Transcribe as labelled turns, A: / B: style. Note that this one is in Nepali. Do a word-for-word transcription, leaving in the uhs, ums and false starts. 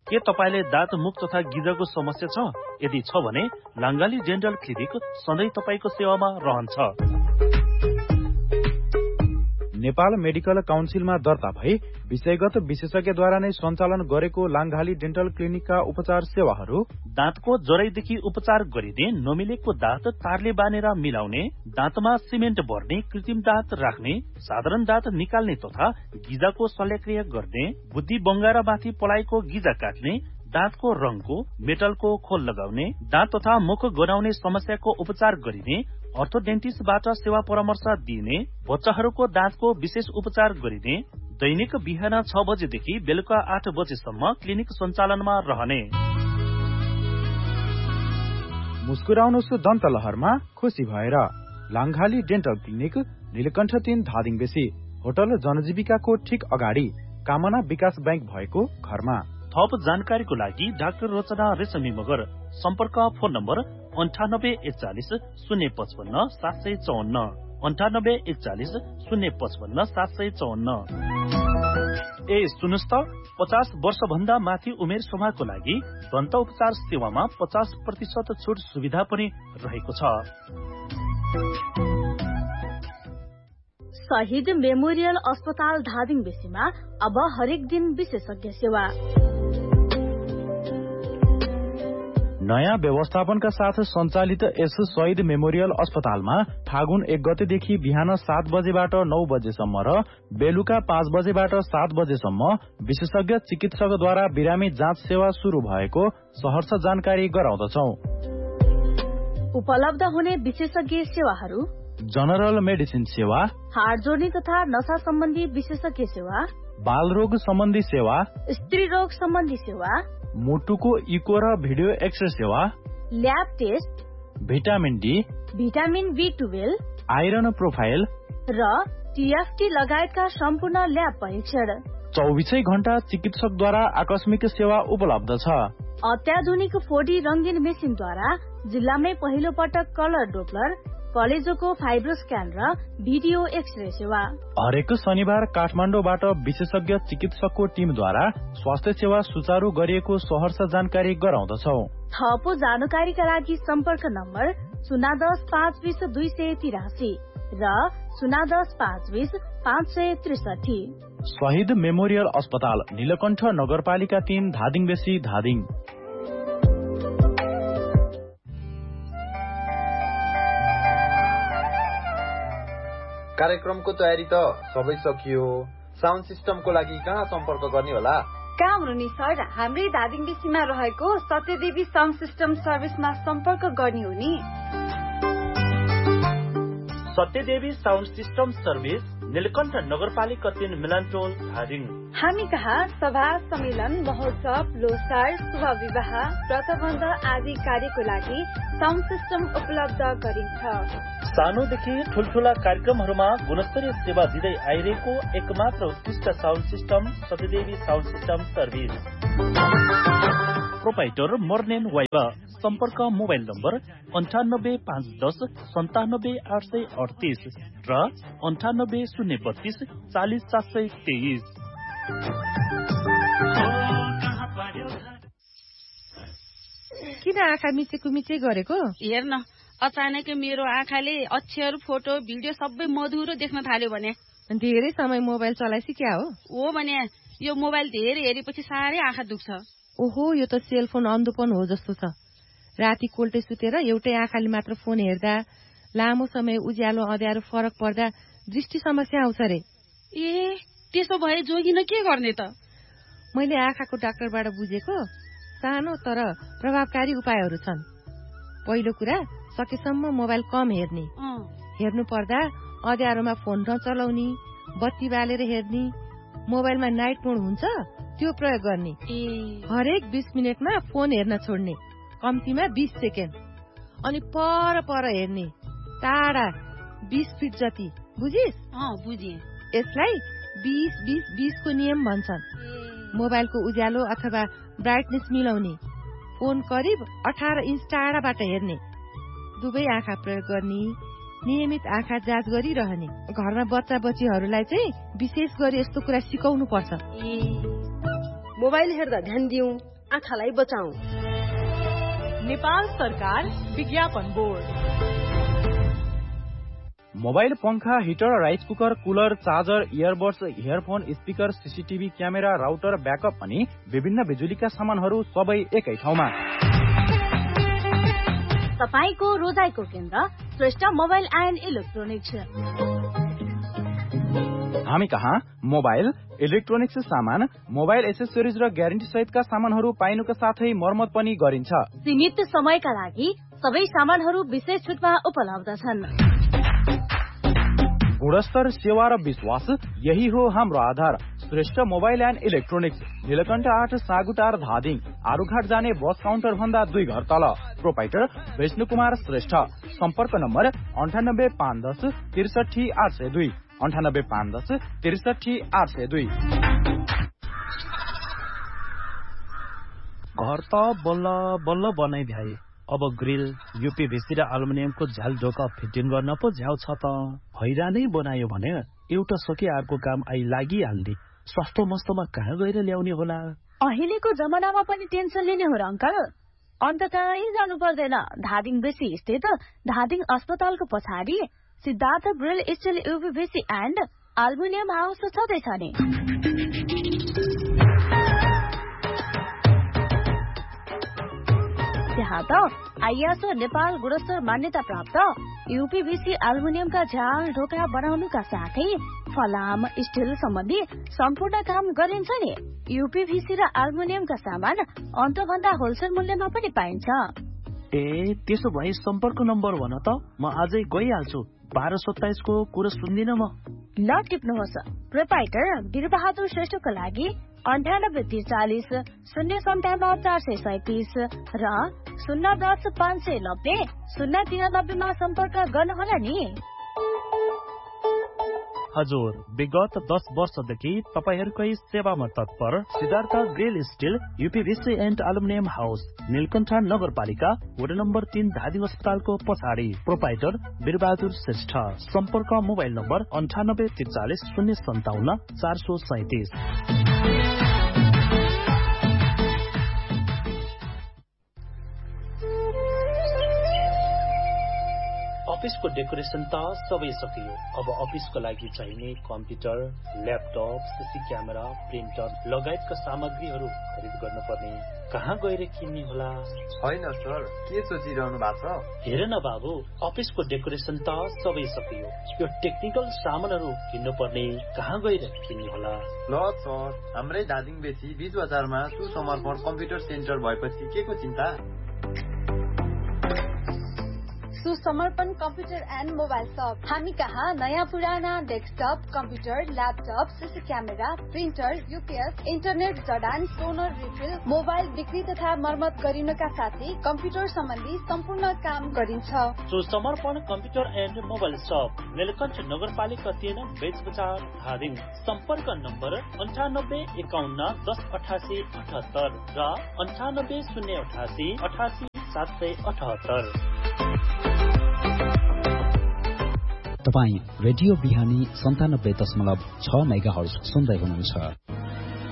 A: के तपाईले दाँत मुख तथा गिजको समस्या छ? यदि छ भने लाङ्गाली डेन्टल क्लिनिक सधैँ तपाईको सेवामा रहन्छ।
B: नेपाल मेडिकल काउन्सिलमा दर्ता भई विषयगत विशेषज्ञद्वारा नै सञ्चालन गरेको लाङ्गाली डेन्टल क्लिनिकका उपचार सेवाहरू
A: दाँतको जराइदेखि उपचार गरिने, नमिलेको दाँत तारले बानेर मिलाउने, दाँतमा सिमेन्ट भर्ने, कृत्रिम दाँत राख्ने, साधारण दाँत निकाल्ने तथा गिजाको शल्यक्रिया गर्ने, बुद्धि बङ्गारा माथि पलाएको गिजा काट्ने, दाँतको रङको, मेटलको खोल लगाउने, दाँत तथा मुख गनाउने समस्याको उपचार गरिने, अर्थोडेन्टिस्टबाट सेवा परामर्श दिइने, बच्चाहरूको दाँतको विशेष उपचार गरिने, दैनिक बिहान छ बजेदेखि बेलुका आठ बजेसम्म क्लिनिक सञ्चालनमा रहने।
B: मुस्कुराउनुहोस् दन्त लहरमा खुसी भएर। लाङ्गाली डेन्टल क्लिनिक, नीलकण्ठ तीन धादिङ बेसी, होटल जनजीविकाको ठिक अगाडि, कामना विकास बैंक भएको घरमा।
A: थप जानकारीको लागि डाक्टर रचना रेशमी मगर। सम्पर्क फोन नम्बर अन्ठानब्बे एकचालिस शून्य पचपन्न सात सय चौवन्न अन्ठानब्बे एकचालिस शून्य पचपन्न सात सय चौवन्न। ए सुन्नुहोस् त, पचास वर्ष भन्दा माथि उमेर समूहको लागि दन्त उपचार सेवामा पचास प्रतिशत छुट सुविधा पनि रहेको छ।
C: शहीद मेमोरियल अस्पताल धादिङ बेसीमा अब हरेक दिन विशेषज्ञ सेवा।
B: नयाँ व्यवस्थापनका साथ सञ्चालित यस शहीद मेमोरियल अस्पतालमा फागुन एक गतेदेखि बिहान सात बजेबाट नौ बजेसम्म र बेलुका पाँच बजेबाट सात बजेसम्म विशेषज्ञ चिकित्सकद्वारा बिरामी जाँच सेवा शुरू भएको सहर्ष जानकारी गराउँदछौ।
C: उपलब्ध हुने विशेषज्ञ सेवाहरू:
B: जनरल मेडिसिन सेवा,
C: हाड जोड्ने तथा नशा सम्बन्धी विशेषज्ञ सेवा,
B: बाल रोग सम्बन्धी सेवा,
C: स्त्री रोग सम्बन्धी सेवा,
B: मुटुको इको र भिडियो एक्सरे सेवा,
C: lab test,
B: vitamin D,
C: vitamin be twelve,
B: iron profile
C: र टीएफटी लगायतका सम्पूर्ण ल्याब परीक्षण।
B: चौबिसै घण्टा चिकित्सकद्वारा आकस्मिक सेवा उपलब्ध छ।
C: अत्याधुनिक फोर डी रंगीन मेसिनद्वारा जिल्लामै पहिलो पटक कलर डोप्लर, कलेजोको फाइब्रो स्क्यान र भिडियो एक्सरे सेवा।
B: हरेक शनिबार काठमाडौँबाट विशेषज्ञ चिकित्सकको टिमद्वारा स्वास्थ्य सेवा सुचारू गरिएको सहर्ष जानकारी गराउँदछौ।
C: थप जानकारीका लागि सम्पर्क नम्बर शून्य दस पाँच बीस दुई सय तिरासी र शून्य दस पाँच बीस पाँच सय त्रिसठी।
B: शहीद मेमोरियल अस्पताल, नीलकण्ठ नगरपालिका तीन, धादिङ बेसी, धादिङ।
D: कार्यक्रमको तयारी त सबै सकियो। साउन्ड सिस्टमको लागि कहाँ सम्पर्क गर्ने होला?
E: कहाँ हुनु नि सर, हाम्रै धादिङ बेसीमा रहेको सत्यदेवी साउन्ड सिस्टम सर्भिसमा सम्पर्क गर्ने हो नि।
A: Satyadevi sound system service, Neelkanth नगरपालिका तीन, मिलनटोल, धादिङ।
E: हामी कहाँ सभा, सम्मेलन, महोत्सव, लोसार, शुभ विवाह, व्रतबन्ध आदि कार्यको लागि साउन्ड सिस्टम उपलब्ध गरिन्छ।
A: सानोदेखि ठुल्ठुला कार्यक्रमहरूमा गुणस्तरीय सेवा दिँदै आइरहेको एकमात्र उत्कृष्ट sound system Satyadevi sound system service. Proprietor मर्नेन viva. सम्पर्क मोबाइल नम्बर अन्ठानब्बे पाँच दस सन्तानब्बे आठ सय अडतिस र अन्ठानब्बे शून्य बत्तीस चालिस सात सय तेइस।
F: किन आँखा मिचेको मिचे गरेको?
G: हेर्न, अचानकै मेरो आँखाले अक्षर, फोटो, भिडियो सबै मधुरो देख्न थाल्यो भने।
F: धेरै समय मोबाइल चलाइसी क्या हो?
G: हो भने यो मोबाइल धेरै हेरेपछि साह्रै आँखा दुख्छ।
F: ओहो, यो त सेलफोन अन्धोपन हो जस्तो छ। राति कोल्टे सुतेर एउटै आँखाले मात्र फोन हेर्दा, लामो समय उज्यालो अँध्यारो फरक पर्दा दृष्टि समस्या आउँछ रे।
G: ए, त्यसो भए जोगिन के गर्ने त?
F: मैले आँखाको डाक्टरबाट बुझेको सानो तर प्रभावकारी उपायहरू छन्। पहिलो कुरा, सकेसम्म मोबाइल कम हेर्ने। हेर्नु पर्दा अँध्यारोमा फोन नचलाउने, बत्ती बालेर हेर्ने, मोबाइलमा नाइट मोड हुन्छ त्यो प्रयोग गर्ने। हरेक बीस मिनटमा फोन हेर्न छोड्ने, कम्तीमा बीस सेकेन्ड। अनि पर पर हेर्ने, टाढा बीस फिट जति। बुझिस?
G: बुझे।
F: यसलाई बीस बीस बीस को नियम भन्छन्। मोबाइलको उज्यालो अथवा ब्राइटनेस मिलाउने, फोन करिब अठार इंच टाढाबाट हेर्ने, दुवै आँखा प्रयोग गर्ने, नियमित आँखा जाँच गरिरहने। घरमा बच्चा बच्चीहरूलाई चाहिँ विशेष गरी यस्तो कुरा सिकाउनु पर्छ।
H: मोबाइल हेर्दा ध्यान दिउँ, आँखालाई बचाऊ।
I: नेपाल सरकार विज्ञापन बोर्ड।
B: मोबाइल पंखा, heater, rice cooker, cooler, charger, earbuds, earphone, speaker, CCTV camera, router, backup अनि विभिन्न बिजुलीका सामानहरू सबै एकै ठाउँमा।
C: तपाईको रोजाइको केन्द्र श्रेष्ठ मोबाइल एन्ड इलेक्ट्रोनिक्स।
B: हामी कहाँ मोबाइल, इलेक्ट्रोनिक्स सामान, मोबाइल एसेसरिज र ग्यारेन्टी सहितका सामानहरू पाइनुका साथै मर्मत पनि गरिन्छ।
C: सीमित समयका लागि सबै सामानहरू विशेष छुटमा उपलब्ध छन्।
B: गुणस्तर, सेवा र विश्वास यही हो हाम्रो आधार। Shrestha mobile and electronics, Neelkanth आठ, सागुटार, धादिङ। आरुघाट जाने बस काउन्टर भन्दा दुई घर तल। प्रोपाइटर विष्णु कुमार श्रेष्ठ। सम्पर्क नम्बर अन्ठानब्बे पाँच दस त्रिसठी आठ सय दुई अन्ठानब्बे पाँच दस त्रिसठी आठ सय दुई।
A: घर त बल्ल बल्ल बनाइभ्याए, अब ग्रिल, युपीभीसी र एल्युमिनियमको झ्याल ढोका फिटिङ गर्न पो झ्याउ छ त। हैरानै बनायो भने एउटा सके अर्को काम आइ लागिहाल्ने। सस्तो मस्तोमा कहाँ गएर ल्याउने होला?
C: अहिलेको जमानामा पनि टेन्सन लिने हो र अंकल? अन्त कहीँ जानु पर्दैन। धादिङ बेसी स्थित धादिङ अस्पतालको पछाडि Siddhartha grill still युपीभीसी and aluminium house छँदैछ नि। त्यहाँ त आइएसओ नेपाल गुणस्तर मान्यता प्राप्त युपीभीसी एल्युमिनियमका झ्याल ढोका बनाउनुका साथै फलाम, स्टिल सम्बन्धी सम्पूर्ण काम गरिन्छ नि। युपीभीसी र एल्युमिनियमका सामान अन्तभन्दा होलसेल मूल्यमा पनि पाइन्छ।
A: ए त्यसो भए सम्पर्क नम्बर भन त, म आजै गइहाल्छु। बाह्र सत्ताइसको कुरो सुन्दिन म।
C: ल टिप्नुहोस्। प्रोपाइटर वीरबहादुर श्रेष्ठको लागि अन्ठानब्बे त्रिचालिस शून्य सन्ताउन्न चार सय सैतिस र शून्य दस पाँच सय नब्बे शून्य तिरानब्बेमा सम्पर्क गर्नुहोला नि।
A: हजुर, विगत दस वर्षदेखि तपाईहरूकै सेवामा तत्पर Siddhartha grill still युपीभीसी and aluminium house, Neelkanth नगरपालिका, वडा नम्बर तीन, धादिङ अस्पतालको पछाडि। प्रोपाइटर वीरबहादुर श्रेष्ठ। सम्पर्क मोबाइल नम्बर अन्ठानब्बे त्रिचालिस शून्य सन्ताउन्न चार सय सैतिस। अफिसको डेकोरेसन त सबै सकियो। अब अफिसको लागि चाहिने computer, laptop, CC camera, printer लगायतका सामग्रीहरू खरिद गर्नुपर्ने। कहाँ गएर किन्ने होला?
D: होइन सर, के सोचिरहनु भएको छ?
A: हेर न बाबु, अफिसको डेकोरेसन त सबै सकियो, यो टेक्निकल सामानहरू किन्नुपर्ने। कहाँ गएर किन्ने होला?
D: ल सर, हाम्रै धादिङ बेसी बीच बजारमा सुसमर्पण कम्प्युटर सेन्टर भएपछि के को चिन्ता?
E: सुसमर्पण कम्प्युटर एन्ड मोबाइल शप। हामी कहाँ नयाँ पुराना desktop, computer, laptop, CC camera, printer, UPS, internet जडान, टोनर रिफिल, मोबाइल बिक्री तथा मर्मत गरिनका साथै कम्प्युटर सम्बन्धी सम्पूर्ण काम गरिन्छ।
A: सुसमर्पण कम्प्युटर एन्ड मोबाइल शप, नीलकण्ठ नगरपालिका तीन, बेच बजार, धादिङ। सम्पर्क नम्बर अन्ठानब्बे एकाउन्न दस अठासी अठहत्तर र अन्ठानब्बे शून्य अठासी अठासी सात सय अठहत्तर।
J: तपाईँ रेडियो बिहानी सन्तानब्बे दशमलव छ मेगा हर्ज सुन्दै हुनुहुन्छ।